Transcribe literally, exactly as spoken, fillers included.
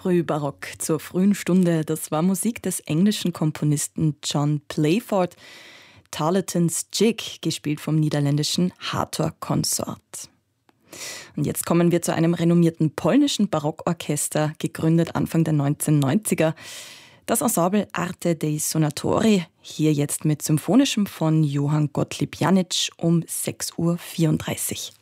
Frühbarock zur frühen Stunde. Das war Musik des englischen Komponisten John Playford. Tarleton's Jig, gespielt vom niederländischen Hathor Consort. Und jetzt kommen wir zu einem renommierten polnischen Barockorchester, gegründet Anfang der neunzehnhundertneunziger. Das Ensemble Arte dei Suonatori, hier jetzt mit Symphonischem von Johann Gottlieb Janitsch um sechs Uhr vierunddreißig.